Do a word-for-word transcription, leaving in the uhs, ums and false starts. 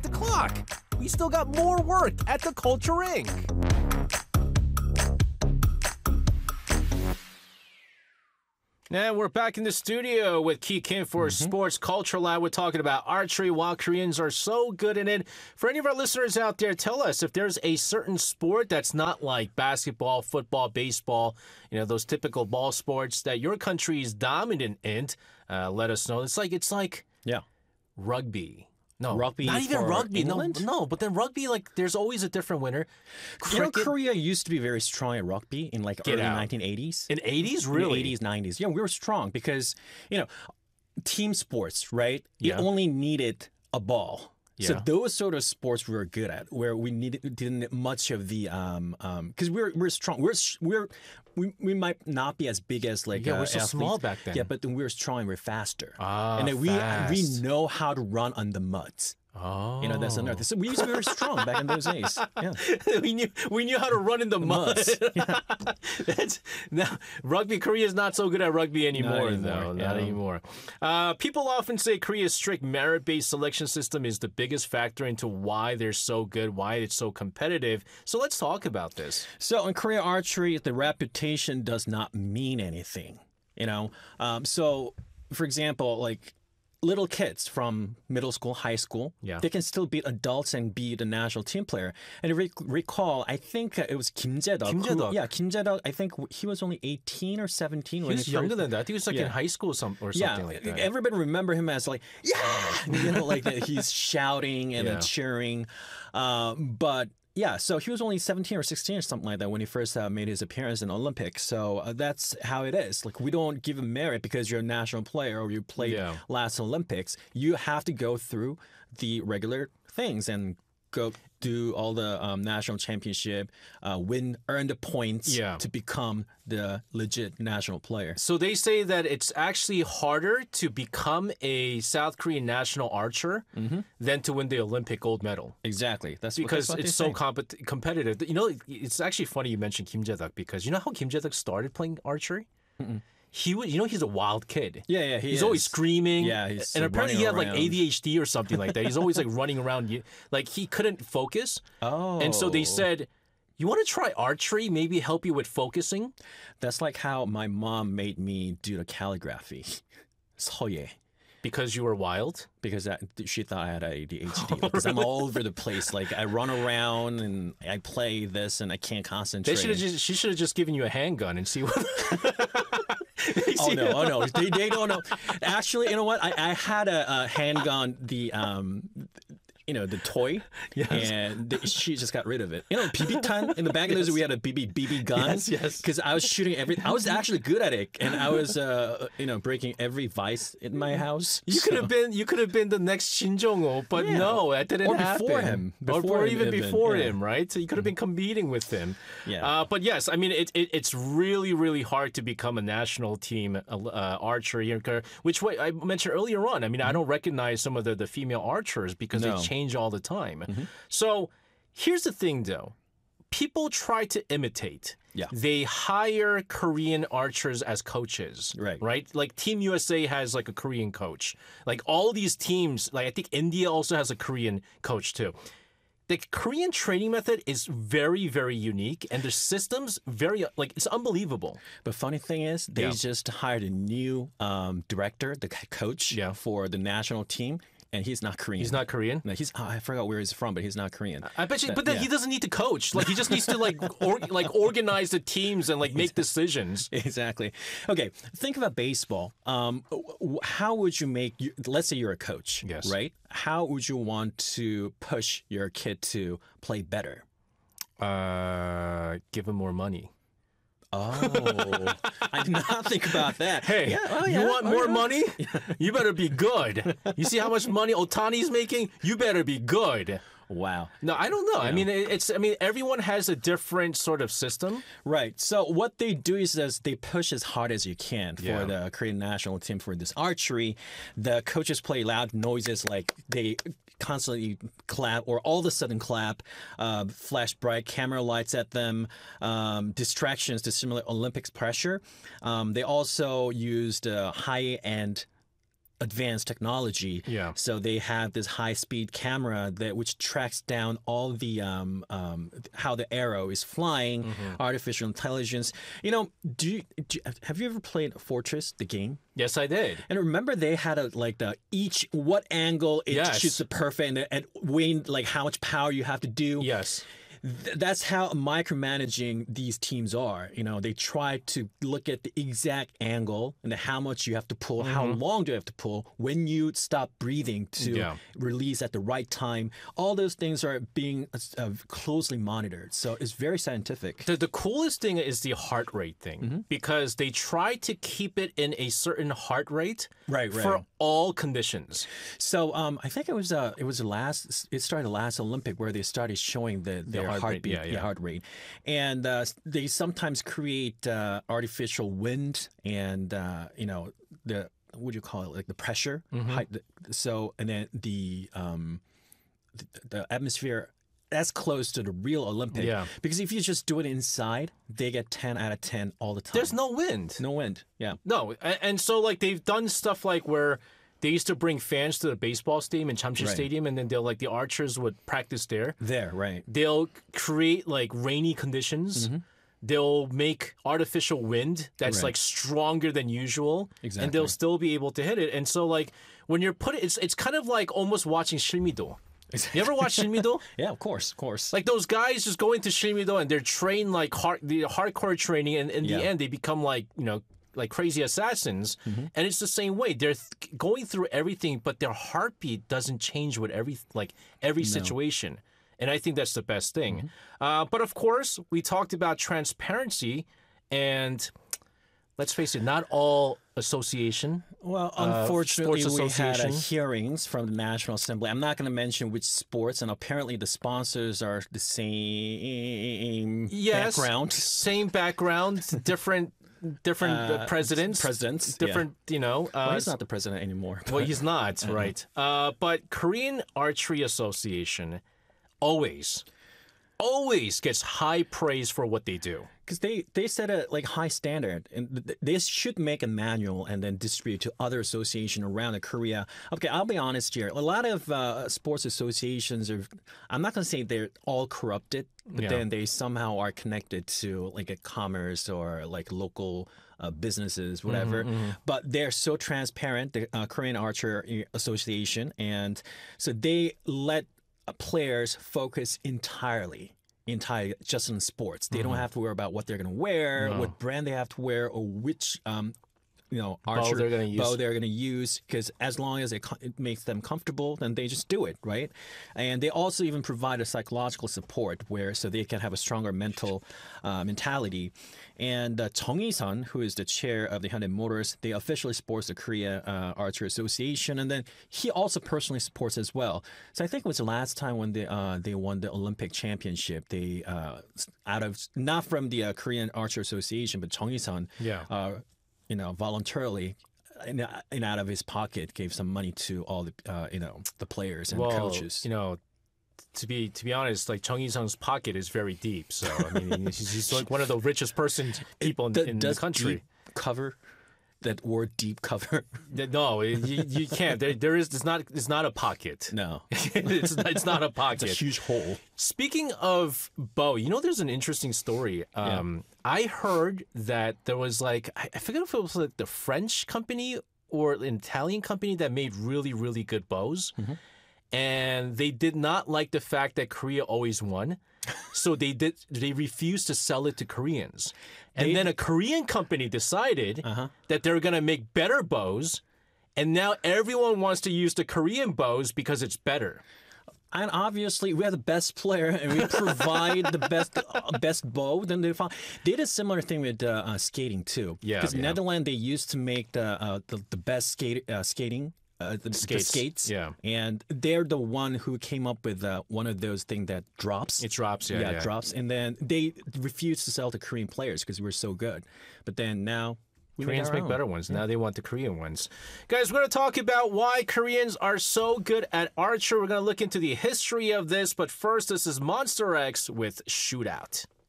the clock. We still got more work at the Culture Incorporated. And we're back in the studio with Ki Kim for mm-hmm. Sports Culture Lab. We're talking about archery, while Koreans are so good in it. For any of our listeners out there, tell us if there's a certain sport that's not like basketball, football, baseball, you know, those typical ball sports that your country is dominant in. Uh, let us know. It's like it's like yeah, rugby. No, rugby not even rugby. England? No, no, but then rugby, like, there's always a different winner. Cricket, you know, Korea used to be very strong at rugby in like Get early out. nineteen eighties. In eighties, really? In the eighties, nineties. Yeah, we were strong because, you know, team sports, right? Yeah. It only needed a ball. Yeah. So those sort of sports we were good at, where we needed didn't need much of the um um because we're we're strong. We're we're we, we might not be as big as like yeah, uh, we're so athletes. small back then. Yeah, but then we're strong. We're faster. Ah, and then we fast. we know how to run on the muds. Oh, you know, that's another thing. So we used to be very strong back in those days. Yeah, we knew we knew how to run in the, the mud. Yeah. That's, now, rugby, Korea is not so good at rugby anymore, not anymore though. yeah. Not anymore. Uh, people often say Korea's strict merit-based selection system is the biggest factor into why they're so good, why it's so competitive. So let's talk about this. So in Korea archery, the reputation does not mean anything. You know, um, so for example, like. Little kids from middle school, high school, yeah. they can still beat adults and be the national team player. And re- recall, I think it was Kim Jae-deok. Kim Jae-deok. Yeah, Kim Jae-deok, I think he was only eighteen or seventeen. He when was he younger first, than that. He was like yeah. in high school or something yeah, like that. Everybody remember him as like, yeah! You know, like he's shouting and yeah. then cheering. Um, but yeah, so he was only seventeen or sixteen or something like that when he first uh, made his appearance in the Olympics. So uh, that's how it is. Like, we don't give him merit because you're a national player or you played yeah. last Olympics. You have to go through the regular things and go do all the um, national championship, uh, win, earn the points yeah. to become the legit national player. So they say that it's actually harder to become a South Korean national archer mm-hmm. than to win the Olympic gold medal. Exactly. That's because what, that's what it's so compet- competitive. You know, it's actually funny you mentioned Kim Jae-deok because you know how Kim Jae-deok started playing archery? Mm-mm. He was, you know, he's a wild kid. Yeah, yeah, he he's is. always screaming. Yeah, he's and apparently he had around. like A D H D or something like that. He's always like running around, like he couldn't focus. Oh, and so they said, "You want to try archery? Maybe help you with focusing." That's like how my mom made me do the calligraphy. 서예. Because you were wild? Because I, she thought I had A D H D. Because I'm all over the place. Like, I run around and I play this and I can't concentrate. They should have just, she should have just given you a handgun and see what... oh, no. Oh, no. They, they don't know. Actually, you know what? I, I had a, a handgun, the... Um, you know, the toy, yes. and the, she just got rid of it. You know, B B gun. In the back of those, we had a B B B B gun. Yes, yes. Because I was shooting every... I was actually good at it, and I was, uh, you know, breaking every vice in my house. You so. could have been you could have been the next Shin Jong-ho, but yeah. no, that didn't or happen. Before him. Before or him even even, before yeah. him, right? So you could have been competing with him. Yeah. Uh, but yes, I mean, it, it, it's really, really hard to become a national team uh, archer here, which way I mentioned earlier on. I mean, mm-hmm. I don't recognize some of the, the female archers because no. they change all the time. Mm-hmm. So here's the thing, though. People try to imitate. Yeah. They hire Korean archers as coaches. Right. Right? Like Team U S A has like a Korean coach. Like all these teams, like I think India also has a Korean coach too. The Korean training method is very, very unique and the system's very, like, it's unbelievable. But funny thing is, they Yeah. just hired a new um, director, the coach Yeah. for the national team. And he's not Korean. He's not Korean? No, he's. Oh, I forgot where he's from, but he's not Korean. I bet you, That- but then yeah. he doesn't need to coach. Like he just needs to like or, like organize the teams and like make decisions. Exactly. Okay, think about baseball. Um, w- how would you make? You, let's say you're a coach, Yes. right? How would you want to push your kid to play better? Uh, give him more money. Oh, I did not think about that. Hey, Yeah, oh, you yeah, want oh, more yeah. money? You better be good. You see how much money Otani's making? You better be good. Wow. No, I don't know. I mean, it- it's. I mean, everyone has a different sort of system. Right. So what they do is, is they push as hard as you can for Yeah. the Korean national team for this archery. The coaches play loud noises like they constantly clap or all of a sudden clap, uh, flash bright camera lights at them, um, distractions to simulate Olympics pressure. Um, they also used uh, high-end advanced technology. Yeah. So they have this high-speed camera that which tracks down all the um, um, how the arrow is flying, Mm-hmm. artificial intelligence. You know, do you, do you- have you ever played Fortress, the game? Yes, I did. And remember, they had a like the each what angle it Yes. shoots the perfect and, and weighing like how much power you have to do. Yes. Th- that's how micromanaging these teams are. You know, they try to look at the exact angle and how much you have to pull, how long do you have to pull, when you stop breathing to Yeah. release at the right time. All those things are being uh, closely monitored. So it's very scientific. The, the coolest thing is the heart rate thing Mm-hmm. because they try to keep it in a certain heart rate Right, right. for all conditions. So um, I think it was uh, it was the last. It started the last Olympic where they started showing the their heart rate, heartbeat, yeah, yeah. heart rate, and uh, they sometimes create uh, artificial wind and uh, you know the what do you call it, like the pressure. Mm-hmm. Height, the, so and then the um, the, the atmosphere. That's close to the real Olympic. Yeah. Because if you just do it inside, they get ten out of ten all the time. There's no wind. no wind. Yeah. No, a- and so like they've done stuff like where they used to bring fans to the baseball stadium in Chamsi Right. Stadium, and then they'll like the archers would practice there. There, right. They'll create like rainy conditions. Mm-hmm. They'll make artificial wind that's Right. like stronger than usual, and Exactly. they'll still be able to hit it. And so like when you're put, it's it's kind of like almost watching Shimido. You ever watch Shimido? Yeah, of course, of course. Like those guys just go into Shimido and they're trained like hard, the hardcore training, and in Yeah. the end they become like you know like crazy assassins. Mm-hmm. And it's the same way. They're th- going through everything, but their heartbeat doesn't change with every like every situation. And I think that's the best thing. Mm-hmm. Uh, but of course, we talked about transparency, and let's face it, not all association. Well, uh, unfortunately, sports we had uh, association. hearings from the National Assembly. I'm not going to mention which sports, and apparently the sponsors are the same Yes, background. same background, different different uh, Uh, presidents, presidents, different. You know, uh, Well, he's not the president anymore. well, he's not Uh-huh. right. Uh, but Korean Archery Association always, always gets high praise for what they do. Because they, they set a like high standard, and th- th- they should make a manual and then distribute to other associations around Korea. Okay, I'll be honest here. A lot of uh, sports associations are. I'm not going to say they're all corrupted, but Yeah. then they somehow are connected to like a commerce or like local. Uh, businesses, whatever, but they're so transparent. The uh, Korean Archer Association, and so they let uh, players focus entirely entirely just in sports. They don't have to worry about what they're going to wear, what brand they have to wear, or which um, you know archer they're gonna use. bow they're going to use. Because as long as it, co- it makes them comfortable, then they just do it, right? And they also even provide a psychological support where so they can have a stronger mental uh, mentality. And uh, Chung Yi-sun, who is the chair of the Hyundai Motors, they officially supports the Korea uh, Archer Association, and then he also personally supports as well. So I think it was the last time when they uh, they won the Olympic championship. They uh, out of not from the uh, Korean Archer Association, but Chung Yi-sun, Yeah. uh, you know, voluntarily. And, and out of his pocket, gave some money to all the, uh, you know, the players and Well, coaches. you know, to be to be honest, like Chung Yi-sung's pocket is very deep. So I mean, he's, he's like one of the richest person people in, Th- in the does country. deep cover that word deep cover? No, you, you can't. There, there is. It's not. It's not a pocket. No, it's it's not a pocket. it's a huge hole. Speaking of bow, you know, there's an interesting story. Um, I heard that there was like I, I forget if it was like the French company or an Italian company that made really really good bows, and they did not like the fact that Korea always won, so they did they refused to sell it to Koreans, and They- then a Korean company decided that they're gonna make better bows. And now everyone wants to use the Korean bows because it's better. And obviously, we are the best player, and we provide the best uh, best bow. Then they found they did a similar thing with uh, uh, skating too. Yeah, because yeah. Netherlands they used to make the uh, the, the best skate uh, skating. Uh, the, the Skates, skates, yeah. and they're the one who came up with uh, one of those things that drops. It drops, yeah, yeah, yeah. it drops, and then they refused to sell to Korean players because we were so good. But then now we Koreans our make own. better ones. Now they want the Korean ones. Guys, we're going to talk about why Koreans are so good at archer. We're going to look into the history of this. But first, this is Monster X with Shootout.